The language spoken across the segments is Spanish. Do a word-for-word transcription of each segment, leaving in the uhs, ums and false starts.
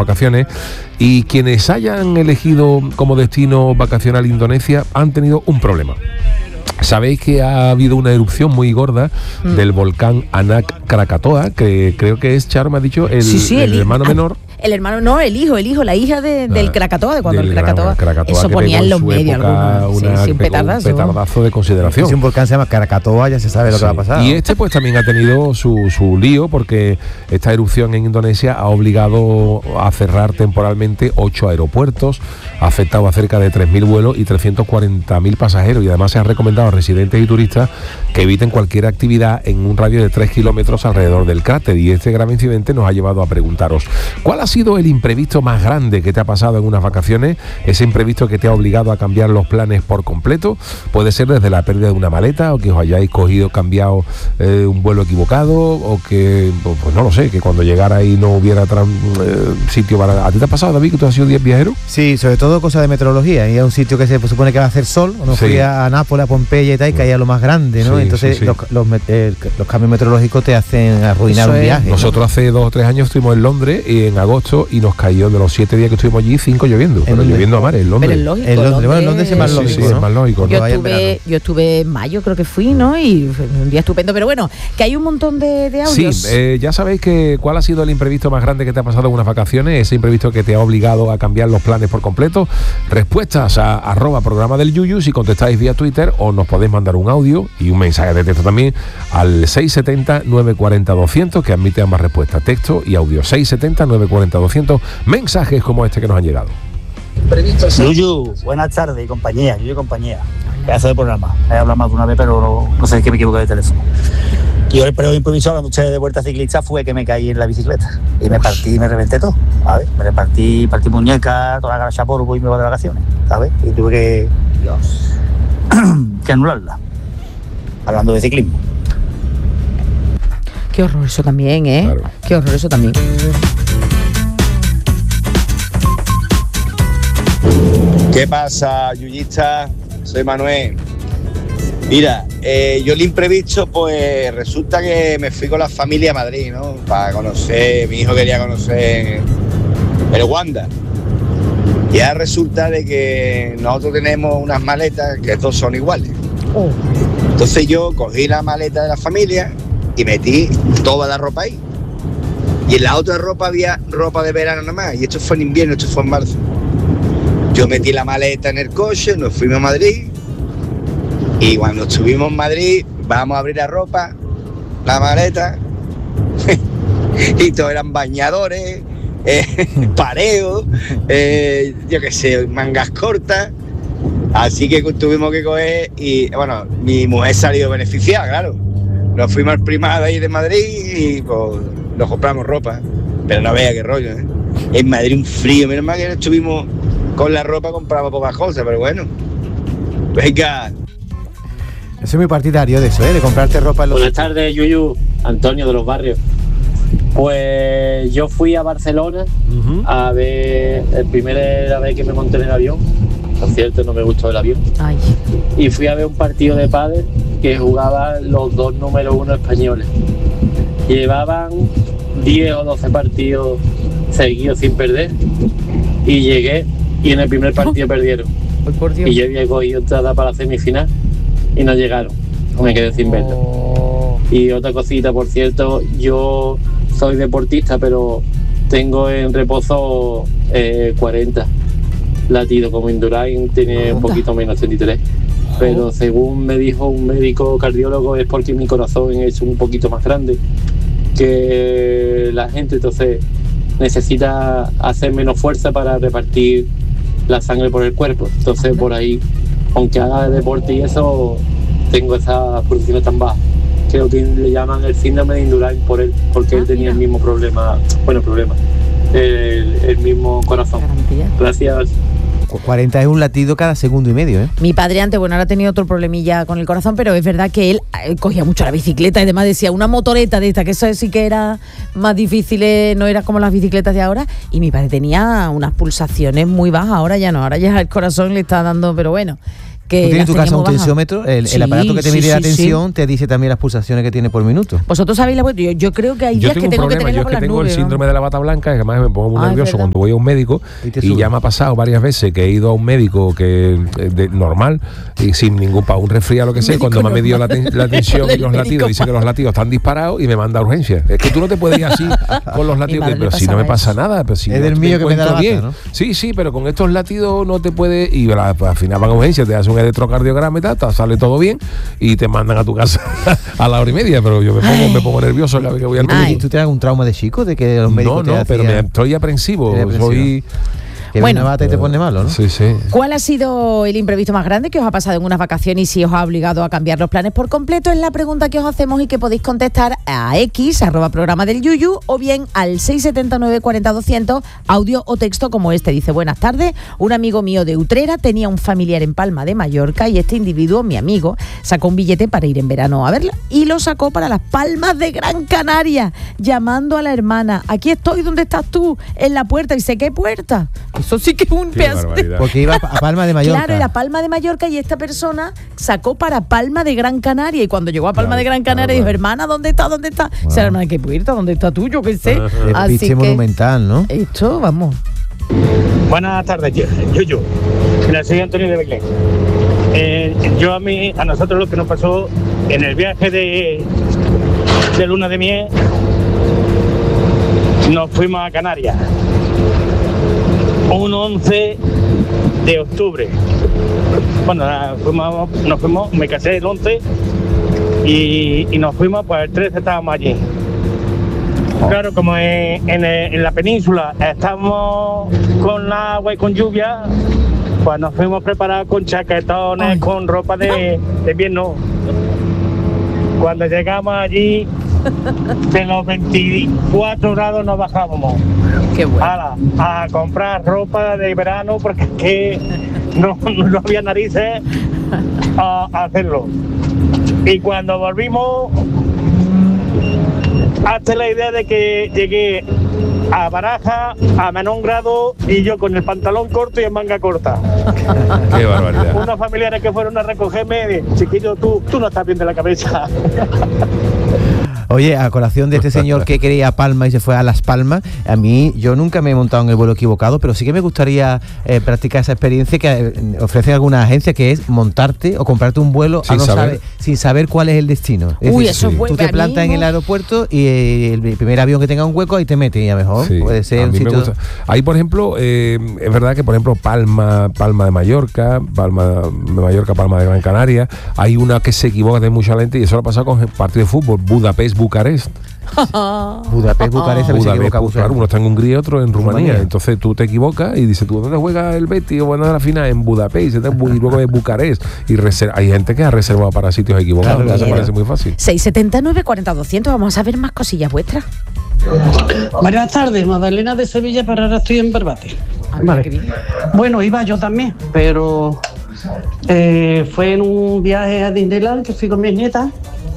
vacaciones, y quienes hayan elegido como destino vacacional Indonesia han tenido un problema. Sabéis que ha habido una erupción muy gorda mm. del volcán Anak Krakatoa, que creo que es, Charo me ha dicho, el, sí, sí, el, el hermano ah, menor. El hermano, no, el hijo, el hijo, la hija de, del Krakatoa, de cuando el Krakatoa, Krakatoa eso ponía en los medios algunos, una, sí, sí, un petardazo. Un petardazo de consideración. Si un volcán se llama Krakatoa, ya se sabe lo sí. que va a pasar. Y este pues también ha tenido su, su lío, porque esta erupción en Indonesia ha obligado a cerrar temporalmente ocho aeropuertos, ha afectado a cerca de tres mil vuelos y trescientos cuarenta mil pasajeros, y además se ha recomendado a residentes y turistas que eviten cualquier actividad en un radio de tres kilómetros alrededor del cráter. Y este grave incidente nos ha llevado a preguntaros, ¿cuál ha sido el imprevisto más grande que te ha pasado en unas vacaciones? Ese imprevisto que te ha obligado a cambiar los planes por completo. Puede ser desde la pérdida de una maleta, o que os hayáis cogido, cambiado eh, un vuelo equivocado, o que, pues no lo sé, que cuando llegara ahí no hubiera tran, eh, sitio para... ¿A ti te ha pasado, David, que tú has sido diez viajero? Sí, sobre todo cosas de meteorología. Y es un sitio que se pues, supone que va a hacer sol. Uno sí. fui a Nápoles, a Pompeya y tal, y caía lo más grande, ¿no? Sí, Entonces sí, sí. Los, los, eh, los cambios meteorológicos te hacen arruinar Eso un viaje. Nosotros ¿no? hace dos o tres años estuvimos en Londres y en agosto, y nos cayó de los siete días que estuvimos allí, cinco lloviendo, pero Londres. lloviendo a mares, en Londres. Pero es lógico, en Londres, bueno, en Londres es más lógico, sí, sí, ¿no? es más lógico. Yo, ¿no? estuve, yo estuve en mayo, creo que fui, ¿no? Y fue un día estupendo, pero bueno, que hay un montón de, de audios. Sí, eh, ya sabéis que cuál ha sido el imprevisto más grande que te ha pasado en unas vacaciones, ese imprevisto que te ha obligado a cambiar los planes por completo. Respuestas a arroba programa del Yuyu, si contestáis vía Twitter, o nos podéis mandar un audio y un mensaje de texto también al seis setenta, nueve cuarenta, doscientos, que admite ambas respuestas, texto y audio. Seis setenta, nueve cuarenta, doscientos, mensajes como este que nos han llegado. Yuyu, buenas tardes y compañía, Yuyu y compañía. Pedazo de programa. He hablado más de una vez, pero no, no sé qué me equivoqué de teléfono. Yo el periodo improvisado cuando usted de vuelta ciclista fue que me caí en la bicicleta y me partí y me reventé todo, ¿sabes? Me repartí, partí muñeca, toda la grasa polvo y me voy de vacaciones, ¿sabes? Y tuve que, Dios, que anularla. Hablando de ciclismo. Qué horror eso también, ¿eh? Claro. Qué horror eso también. ¿Qué pasa, yuyista? Soy Manuel. Mira, eh, yo el imprevisto, pues resulta que me fui con la familia a Madrid, ¿no? Para conocer, mi hijo quería conocer el Wanda. Y ahora resulta de que nosotros tenemos unas maletas que todos son iguales. Oh. Entonces yo cogí la maleta de la familia y metí toda la ropa ahí. Y en la otra ropa había ropa de verano nada más. Y esto fue en invierno, esto fue en marzo. Yo metí la maleta en el coche, nos fuimos a Madrid. Y cuando estuvimos en Madrid, vamos a abrir la ropa, la maleta, y todos eran bañadores, eh, pareos, eh, yo qué sé, mangas cortas. Así que tuvimos que coger y, bueno, mi mujer salió beneficiada, claro. Nos fuimos al Primado ahí de Madrid y pues nos compramos ropa. Pero no vea qué rollo, ¿eh? En Madrid un frío, menos mal que no estuvimos con la ropa, compramos pocas cosas, pero bueno. Venga. Yo soy muy partidario de eso, ¿eh? De comprarte ropa en los... Buenas tardes, Yuyu, Antonio de los Barrios. Pues yo fui a Barcelona uh-huh. a ver, la primera vez que me monté en el avión, por cierto no me gustó el avión. Ay. Y fui a ver un partido de pádel que jugaban los dos número uno españoles. Llevaban diez o doce partidos seguidos sin perder y llegué y en el primer partido oh. perdieron. Por Dios. Y yo había cogido entrada para la semifinal y no llegaron, me quedé sin verlo. Oh. Y otra cosita, por cierto, yo soy deportista, pero tengo en reposo eh, cuarenta latidos, como Indurain tiene un poquito menos, treinta y tres. Pero según me dijo un médico cardiólogo, es porque mi corazón es un poquito más grande que la gente, entonces necesita hacer menos fuerza para repartir la sangre por el cuerpo. Entonces por ahí, aunque haga deporte y eso, tengo esas pulsaciones tan bajas. Creo que le llaman el síndrome de Indurain por él, porque ah, él tenía mira. el mismo problema, bueno, problema, el, el mismo corazón. Gracias. cuarenta es un latido cada segundo y medio, ¿eh? Mi padre antes, bueno, ahora ha tenido otro problemilla con el corazón, pero es verdad que él eh, cogía mucho la bicicleta y demás, decía, una motoreta de esta, que eso sí que era más difícil, eh, no era como las bicicletas de ahora, y mi padre tenía unas pulsaciones muy bajas, ahora ya no, ahora ya el corazón le está dando, pero bueno, que ¿Tú tienes en tu casa un tensiómetro? El, sí, el aparato que te sí, mide sí, la tensión sí. te dice también las pulsaciones que tiene por minuto. Vosotros sabéis la yo, yo creo que hay yo días que tengo que tenerla yo por es que las tengo nubes, el síndrome ¿no? de la bata blanca, que además me pongo muy Ah, nervioso cuando voy a un médico y, y ya me ha pasado varias veces que he ido a un médico que de, normal y sin ningún para un resfriado lo que sea, cuando me ha medido la, ten, la tensión y los latidos, dice que los latidos están disparados y me manda a urgencia. Es que tú no te puedes ir así con los latidos, que, pero si no me pasa eso. nada, pero si es del mío que me da la bata, bien. ¿no? Sí, sí, pero con estos latidos no te puede y la, al final van a urgencia, te hacen un electrocardiograma y tal, sale todo bien y te mandan a tu casa a la hora y media, pero yo me pongo, me pongo nervioso cada vez que voy al médico. ¿Tú tienes algún trauma de chico de que los médicos No, no, te pero me estoy aprensivo, soy... Que bueno, una bata y te pone malo, ¿no? Sí, sí. ¿Cuál ha sido el imprevisto más grande que os ha pasado en unas vacaciones y si os ha obligado a cambiar los planes por completo? Es la pregunta que os hacemos y que podéis contestar a X, arroba programa del Yuyu, o bien al seis siete nueve cuatro cero doscientos, audio o texto como este. Dice, buenas tardes, un amigo mío de Utrera tenía un familiar en Palma de Mallorca y este individuo, mi amigo, sacó un billete para ir en verano a verla y lo sacó para las Palmas de Gran Canaria, llamando a la hermana, aquí estoy, ¿dónde estás tú? En la puerta. Y sé, ¿qué puerta? Eso sí que es un pedazo. Porque iba a Palma de Mallorca. Claro, era Palma de Mallorca y esta persona sacó para Palma de Gran Canaria y cuando llegó a Palma claro, de Gran Canaria claro, dijo, claro. hermana, ¿dónde está? ¿Dónde está? Wow. O sea, hermana, ¿qué puerta? ¿Dónde está tú? Yo qué sé. Así que monumental, ¿no? Esto, vamos. Buenas tardes, yo, yo. Mira, soy Antonio de Belén. Eh, yo a mí, a nosotros lo que nos pasó en el viaje de, de luna de miel, nos fuimos a Canarias. Un once de octubre. Bueno, fuimos, nos fuimos, me casé el once y, y nos fuimos, pues el trece estábamos allí. Claro, como en, en, en la península estamos con agua y con lluvia, pues nos fuimos preparados con chaquetones, Ay. con ropa de, de invierno. Cuando llegamos allí, de los veinticuatro grados nos bajábamos. Qué bueno. A, a comprar ropa de verano porque es que no, no había narices a, a hacerlo. Y cuando volvimos, hazte la idea de que llegué a Baraja a menos un grado y yo con el pantalón corto y en manga corta. Qué barbaridad. Unos familiares que fueron a recogerme, chiquillo, tú, tú no estás bien de la cabeza. Oye, a colación de este señor que quería Palma y se fue a Las Palmas, a mí, yo nunca me he montado en el vuelo equivocado, pero sí que me gustaría eh, practicar esa experiencia que eh, ofrece alguna agencia, que es montarte o comprarte un vuelo sin, a no saber. Saber, sin saber cuál es el destino. Es Uy, decir, eso sí. es bueno. Tú te plantas en el aeropuerto y eh, el primer avión que tenga un hueco ahí te mete y a lo mejor sí, puede ser un sitio... Ahí, por ejemplo, eh, es verdad que, por ejemplo, Palma, Palma de Mallorca, Palma de Mallorca, Palma de Gran Canaria, hay una que se equivoca de mucha gente y eso lo ha pasado con el partido de fútbol, Budapest, Bucarest. Budapest, Bucarest, oh. Budapest, Bucarest, uno está en Hungría, otro en Rumanía. Rumanía. Entonces tú te equivocas y dices, ¿tú dónde juega el Betis? O bueno, a la final en Budapest, y luego de Bucarest. Y reserva, hay gente que ha reservado para sitios equivocados, claro, eso parece muy fácil. seis siete nueve cuatro cero doscientos, vamos a ver más cosillas vuestras. Buenas tardes, Magdalena de Sevilla, pero ahora estoy en Barbate. Vale. Bueno, iba yo también, pero eh, fue en un viaje a Disneyland que fui con mis nietas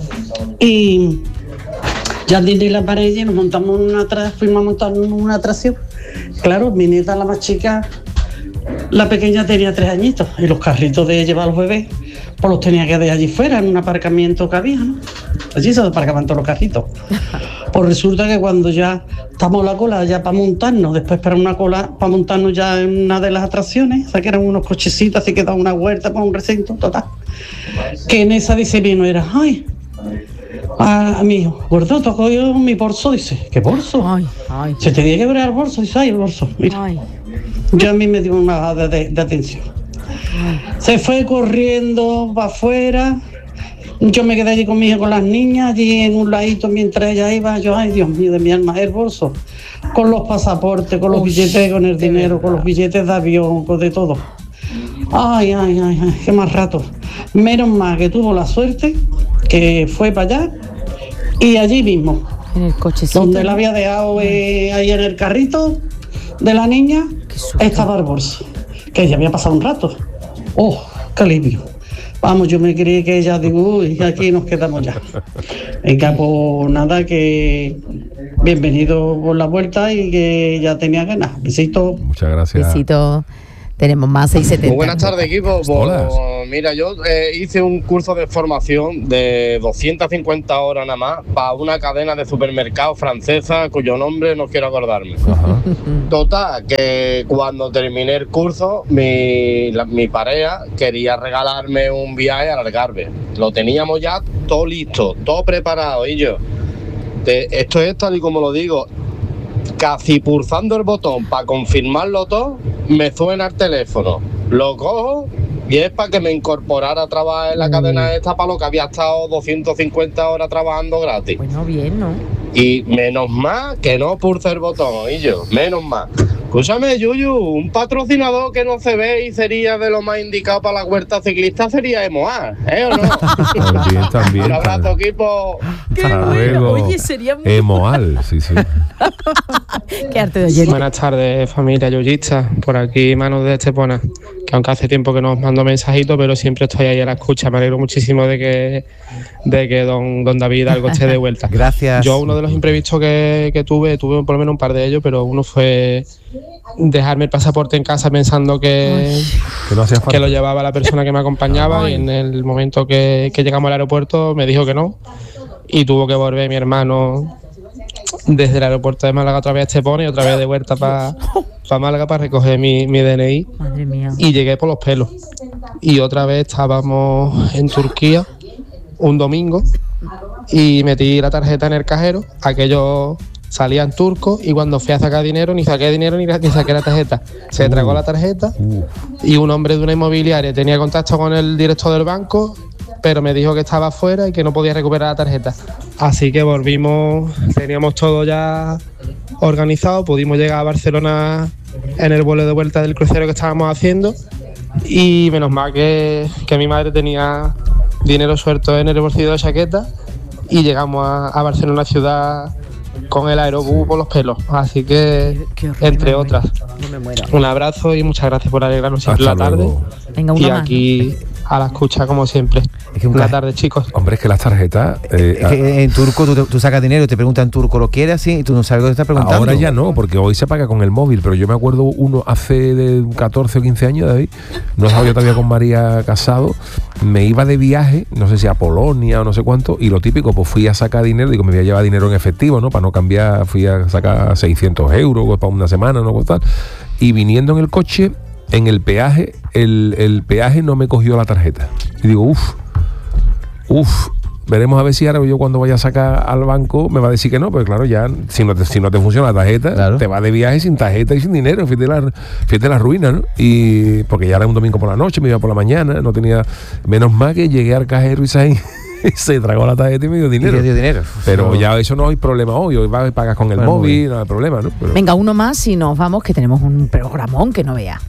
y ya en Disneyland para ella nos montamos una tra- fuimos a montar una atracción. Claro, mi nieta, la más chica, la pequeña tenía tres añitos y los carritos de llevar a los bebés pues los tenía que dejar allí fuera en un aparcamiento que había, ¿no? Allí se aparcaban todos los carritos. Pues resulta que cuando ya estamos en la cola ya para montarnos, después para una cola para montarnos ya en una de las atracciones, o sea que eran unos cochecitos así que daban una vuelta por un recinto total, que en esa dice vino era, ay, a, a mi hijo, gordo, te ha cogido mi bolso, dice, ¿qué bolso? Ay, ay. Se tenía que ver el bolso, dice, ay, el bolso, mira. Ay. Yo a mí me dio una bajada de, de atención. Se fue corriendo para afuera. Yo me quedé allí con mi hija, con las niñas, allí en un ladito mientras ella iba. Yo, ay, Dios mío, de mi alma, el bolso. Con los pasaportes, con los Uf, billetes, con el dinero, con los billetes de avión, con de todo. Ay, ay, ay, ay, qué más rato. Menos mal que tuvo la suerte, que fue para allá y allí mismo. En el cochecito. Donde la había dejado eh, ahí en el carrito de la niña, estaba el bolso. Que ya había pasado un rato. ¡Oh, qué alivio! Vamos, yo me creí que ella, digo, uy, aquí nos quedamos ya. Venga, pues nada, que bienvenido por la vuelta y que ya tenía ganas. Besito. Muchas gracias. Besito. Tenemos más seis setenta. Muy buenas tardes, equipo. Pues, Hola. mira, yo eh, hice un curso de formación de doscientas cincuenta horas nada más para una cadena de supermercados francesa cuyo nombre no quiero acordarme. Ajá. Total, que cuando terminé el curso, mi, la- mi pareja quería regalarme un viaje al Algarve. Lo teníamos ya todo listo, todo preparado. Y yo, te- esto es tal y como lo digo, casi pulsando el botón para confirmarlo todo, me suena el teléfono. Lo cojo y es para que me incorporara a trabajar en la cadena esta para lo que había estado doscientas cincuenta horas trabajando gratis. Bueno, bien, ¿no? Y menos mal que no pulse el botón, y yo, menos mal. Escúchame, Yuyu, un patrocinador que no se ve y sería de lo más indicado para la huerta ciclista sería Emoar, ¿eh o no? También, también. Un abrazo, equipo. Hasta bueno. luego. Oye, sería muy- Emoal, sí, sí. Qué arte de oyente. Buenas tardes, familia yuyista. Por aquí, Manu de Estepona. Que aunque hace tiempo que no os mando mensajitos, pero siempre estoy ahí a la escucha. Me alegro muchísimo de que, de que don, don David algo esté de vuelta. Gracias. Yo uno de los imprevistos que, que tuve, tuve por lo menos un par de ellos, pero uno fue dejarme el pasaporte en casa pensando que, Que no hacía falta. que lo llevaba la persona que me acompañaba Ay. y en el momento que, que llegamos al aeropuerto me dijo que no y tuvo que volver mi hermano desde el aeropuerto de Málaga otra vez a Estepona y otra vez de vuelta para pa Málaga para recoger mi, mi D N I Madre mía. y llegué por los pelos. Y otra vez estábamos en Turquía un domingo y metí la tarjeta en el cajero, aquello salía en turco y cuando fui a sacar dinero ni saqué dinero ni, ni saqué la tarjeta. Se tragó la tarjeta y un hombre de una inmobiliaria tenía contacto con el director del banco, pero me dijo que estaba fuera y que no podía recuperar la tarjeta. Así que volvimos, teníamos todo ya organizado, pudimos llegar a Barcelona en el vuelo de vuelta del crucero que estábamos haciendo y menos mal que, que mi madre tenía dinero suelto en el bolsillo de la chaqueta y llegamos a, a Barcelona ciudad con el aerobús por los pelos. Así que, Qué horrible, entre me otras, muero. No me muero. un abrazo y muchas gracias por alegrarnos siempre Hasta la tarde. luego. Venga, Y una más. aquí a la escucha como siempre. Es que un Buenas caje- tardes, chicos. Hombre, es que las tarjetas... eh, Es que en turco tú, te- tú sacas dinero y te preguntan en turco lo quieres así y tú no sabes lo que te estás preguntando. ahora ya no, porque hoy se paga con el móvil, pero yo me acuerdo uno hace de catorce o quince años, David, no estaba yo todavía con María casado, me iba de viaje, no sé si a Polonia o no sé cuánto, y lo típico, pues fui a sacar dinero, digo, me voy a llevar dinero en efectivo, ¿no? Para no cambiar, fui a sacar seiscientos euros pues, para una semana, ¿no? Pues, tal. Y viniendo en el coche, en el peaje, el, el peaje no me cogió la tarjeta. Y digo, uff, uff, veremos a ver si ahora yo cuando vaya a sacar al banco me va a decir que no, porque claro, ya si no te, si no te funciona la tarjeta, Claro. te vas de viaje sin tarjeta y sin dinero, fíjate la, fíjate la ruina, ¿no? Y porque ya era un domingo por la noche, me iba por la mañana, no tenía, menos mal que llegué al cajero y se, se tragó la tarjeta y me dio Y dinero. te dio dinero. Pero No. ya eso no hay problema hoy, hoy vas y pagas con el Bueno, muy móvil, bien. no hay problema, ¿no? Pero, Venga, uno más y nos vamos, que tenemos un programón que no vea.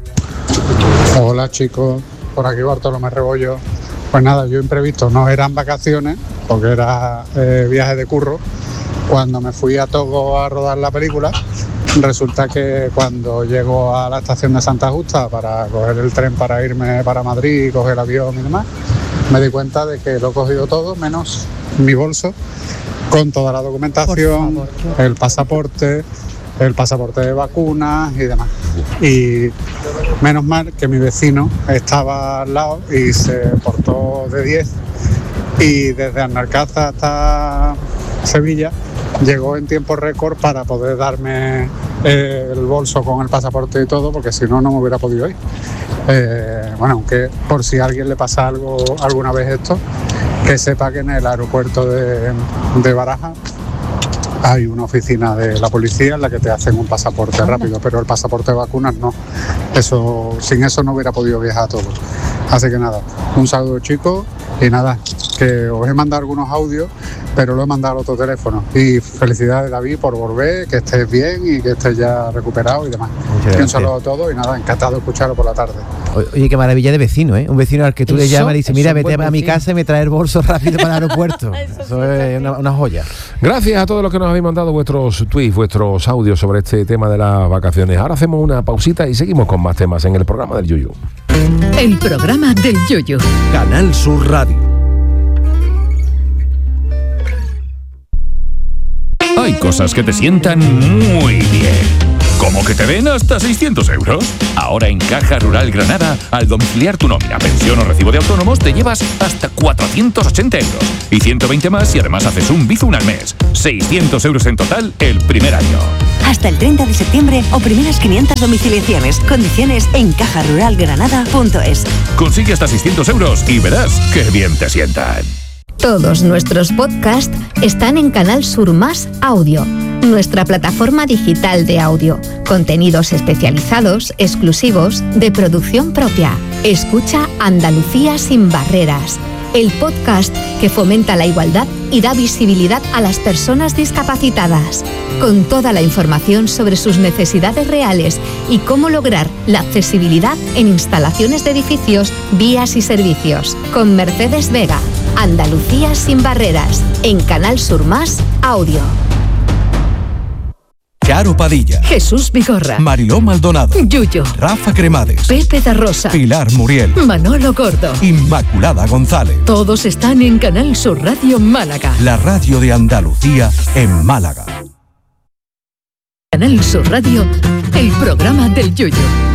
Hola chicos, por aquí Bartolomé Rebollo. Pues nada, yo imprevisto, no eran vacaciones, porque era eh, viaje de curro. Cuando me fui a Togo a rodar la película, resulta que cuando llego a la estación de Santa Justa para coger el tren para irme para Madrid y coger el avión y demás, me di cuenta de que lo he cogido todo menos mi bolso con toda la documentación, Por favor, qué el pasaporte, el pasaporte de vacunas y demás. Y menos mal que mi vecino estaba al lado y se portó de diez y desde Alcázar hasta Sevilla llegó en tiempo récord para poder darme eh, el bolso con el pasaporte y todo, porque si no, no me hubiera podido ir. Eh, bueno, aunque por si a alguien le pasa algo alguna vez esto, que sepa que en el aeropuerto de, de Baraja hay una oficina de la policía en la que te hacen un pasaporte rápido, pero el pasaporte de vacunas no. Eso, sin eso no hubiera podido viajar todo. Así que nada, un saludo chicos y nada, que os he mandado algunos audios, pero lo he mandado al otro teléfono. Y felicidades David por volver, que estés bien y que estés ya recuperado y demás. Muchas Y un gracias. saludo a todos y nada, encantado de escucharlo por la tarde. Oye, qué maravilla de vecino, ¿eh? Un vecino al que tú le Eso llamas y dices, es mira, un vete buen a mi vecino. casa y me trae el bolso rápido para el aeropuerto. Eso Eso sí, es sí. una, una joya. gracias a todos los que nos habéis mandado vuestros tweets, vuestros audios sobre este tema de las vacaciones. Ahora hacemos una pausita y seguimos con más temas en el programa del Yuyu. El programa del Yoyo. Canal Sur Radio. Hay cosas que te sientan muy bien. ¿Cómo que te den hasta seiscientos euros? Ahora en Caja Rural Granada, al domiciliar tu nómina, pensión o recibo de autónomos, te llevas hasta cuatrocientos ochenta euros. Y ciento veinte más si además haces un Bizum al mes. seiscientos euros en total el primer año. Hasta el treinta de septiembre o primeras quinientas domiciliaciones. Condiciones en caja rural granada punto es. Consigue hasta seiscientos euros y verás qué bien te sientan. Todos nuestros podcasts están en Canal Sur Más Audio, nuestra plataforma digital de audio. Contenidos especializados, exclusivos, de producción propia. Escucha Andalucía sin barreras, el podcast que fomenta la igualdad y da visibilidad a las personas discapacitadas, con toda la información sobre sus necesidades reales y cómo lograr la accesibilidad en instalaciones de edificios, vías y servicios. Con Mercedes Vega, Andalucía sin barreras, en Canal Sur Más Audio. Charo Padilla, Jesús Vigorra, Mariló Maldonado, Yuyo, Rafa Cremades, Pepe da Rosa, Pilar Muriel, Manolo Gordo, Inmaculada González. Todos están en Canal Sur Radio Málaga. La radio de Andalucía en Málaga. Canal Sur Radio, el programa del Yuyo.